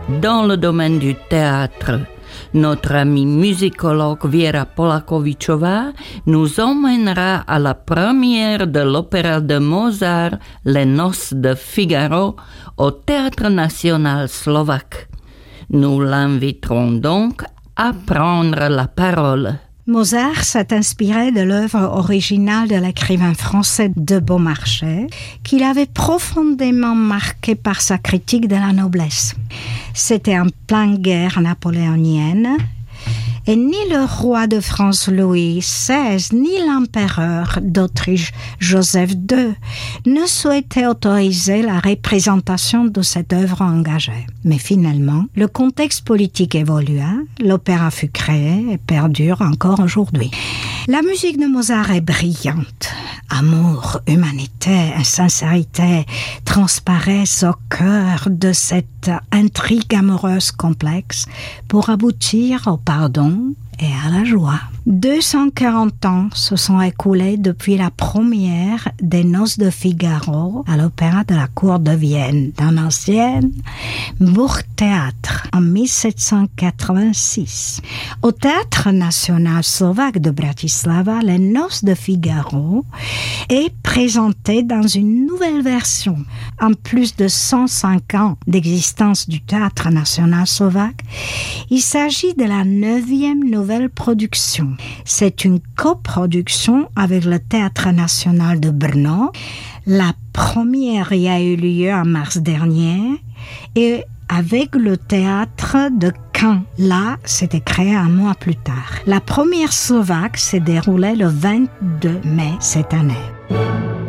Dans le domaine du théâtre, notre amie musicologue Věra Polakovičová nous emmènera à la première de l'opéra de Mozart, Les Noces de Figaro, au Théâtre national slovaque. Nous l'inviterons donc à prendre la parole. Mozart s'est inspiré de l'œuvre originale de l'écrivain français de Beaumarchais, qu'il avait profondément marqué par sa critique de la noblesse. C'était en pleine guerre napoléonienne, et ni le roi de France Louis XVI, ni l'empereur d'Autriche Joseph II ne souhaitaient autoriser la représentation de cette œuvre engagée. Mais finalement, le contexte politique évolua, l'opéra fut créé et perdure encore aujourd'hui. La musique de Mozart est brillante. Amour, humanité et sincérité transparaissent au cœur de cette intrigue amoureuse complexe pour aboutir au pardon et à la joie. 240 ans se sont écoulés depuis la première des Noces de Figaro à l'Opéra de la Cour de Vienne, dans l'ancienne Burgtheater, en 1786. Au Théâtre national slovaque de Bratislava, les Noces de Figaro est présenté dans une nouvelle version. En plus de 105 ans d'existence du Théâtre national slovaque, il s'agit de la 9e nouvelle production. C'est une coproduction avec le Théâtre national de Brno. La première y a eu lieu en mars dernier et avec le théâtre de Caen. Là, c'était créé un mois plus tard. La première slovaque s'est déroulée le 22 mai cette année.